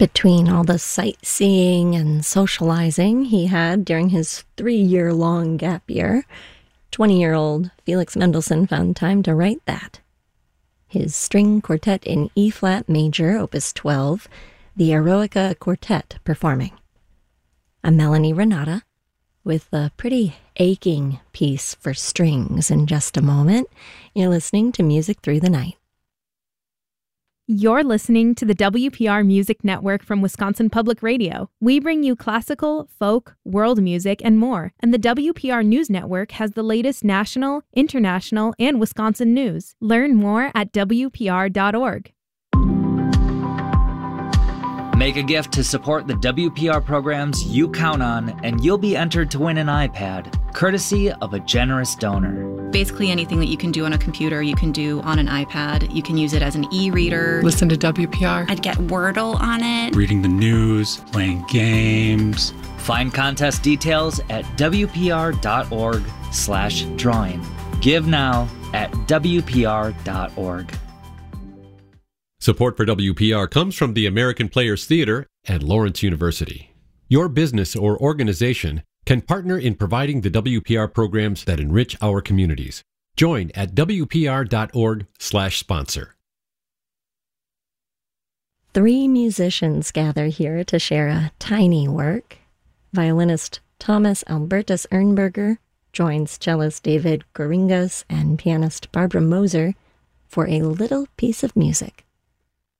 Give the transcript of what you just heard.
Between all the sightseeing and socializing he had during his 3-year-long gap year, 20-year-old Felix Mendelssohn found time to write that. His string quartet in E-flat major, opus 12, the Eroica Quartet performing. I'm Melanie Renata with a pretty aching piece for strings in just a moment. You're listening to Music Through the Night. You're listening to the WPR Music Network from Wisconsin Public Radio. We bring you classical, folk, world music, and more. And the WPR News Network has the latest national, international, and Wisconsin news. Learn more at WPR.org. Make a gift to support the WPR programs you count on, and you'll be entered to win an iPad, courtesy of a generous donor. Basically anything that you can do on a computer, you can do on an iPad. You can use it as an e-reader. Listen to WPR. I'd get Wordle on it. Reading the news, playing games. Find contest details at WPR.org/drawing. Give now at WPR.org. Support for WPR comes from the American Players Theater and Lawrence University. Your business or organization can partner in providing the WPR programs that enrich our communities. Join at WPR.org/sponsor. 3 musicians gather here to share a tiny work. Violinist Thomas Albertus Ernberger joins cellist David Goringas and pianist Barbara Moser for a little piece of music.